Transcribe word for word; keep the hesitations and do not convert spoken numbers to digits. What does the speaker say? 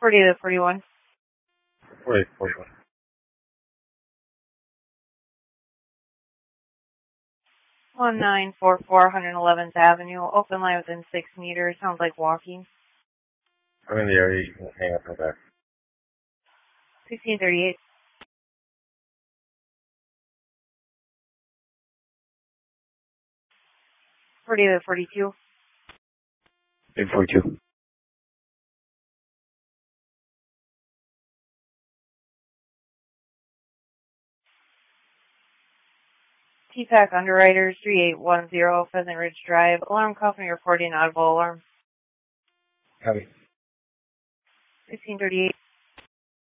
forty to forty-one. forty to forty-one. one nine four four one eleventh Avenue. Open line within six meters. Sounds like walking. I'm in the area. You can hang up from there. sixteen thirty-eight. forty to forty-two. eight forty-two. T PAC Underwriters, three eight one zero Pheasant Ridge Drive. Alarm company reporting audible alarm. Copy. sixteen thirty-eight.